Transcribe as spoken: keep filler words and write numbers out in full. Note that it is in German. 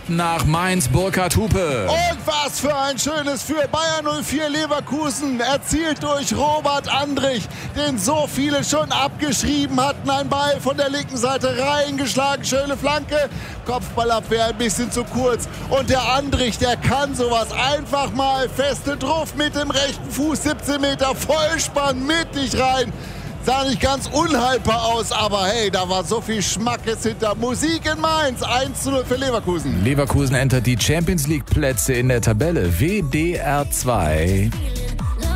nach Mainz, Burkhard Hupe. Und was für ein schönes für Bayer null vier Leverkusen, erzielt durch Robert Andrich, den so viele schon abgeschrieben hatten. Ein Ball von der linken Seite reingeschlagen, schöne Flanke, Kopfballabwehr ein bisschen zu kurz. Und der Andrich, der kann sowas einfach mal, feste Druff mit dem rechten Fuß, siebzehn Meter Vollspann mittig rein. Sah nicht ganz unhaltbar aus, aber hey, da war so viel Schmackes hinter. Musik in Mainz, eins zu null für Leverkusen. Leverkusen entert die Champions League Plätze in der Tabelle. W D R zwei.